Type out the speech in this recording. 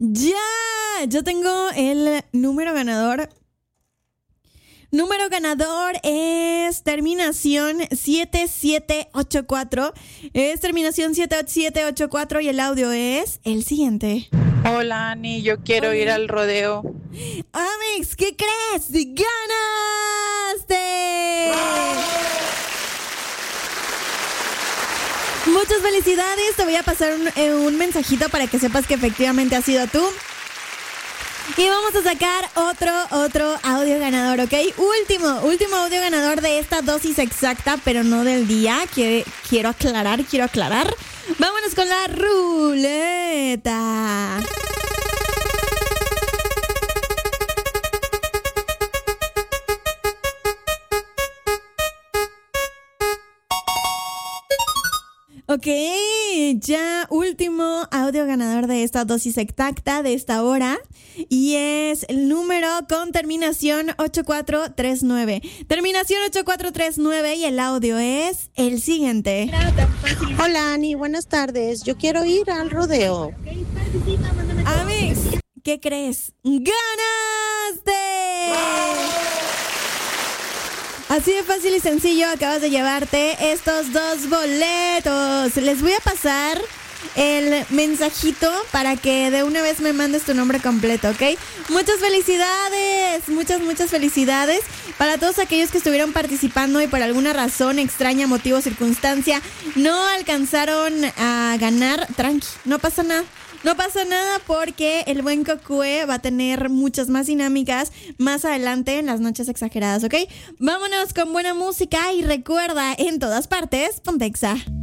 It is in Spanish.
Ya, yo tengo el número ganador. Número ganador es terminación 7784. Es terminación 7784 y el audio es el siguiente. Hola, Ani, yo quiero ir al rodeo. Amix, ¿qué crees? ¡Ganaste! Muchas felicidades. Te voy a pasar un mensajito para que sepas que efectivamente has sido tú. Y vamos a sacar otro audio ganador, ¿ok? Último audio ganador de esta dosis exacta, pero no del día. Quiero aclarar. Vámonos con la ruleta. Ok, ya último audio ganador de esta dosis exacta de esta hora y es el número con terminación 8439. Terminación 8439 y el audio es el siguiente. Hola, Ani, buenas tardes. Yo quiero ir al rodeo. Amix, ¿qué crees? ¡Ganaste! Así de fácil y sencillo acabas de llevarte estos 2 boletos. Les voy a pasar el mensajito para que de una vez me mandes tu nombre completo, ¿ok? Muchas felicidades, muchas felicidades para todos aquellos que estuvieron participando y por alguna razón, extraña, motivo, circunstancia, no alcanzaron a ganar. Tranqui, no pasa nada. No pasa nada porque el buen Cocue va a tener muchas más dinámicas más adelante en las noches exageradas, ¿ok? Vámonos con buena música y recuerda, en todas partes, Ponte Exa.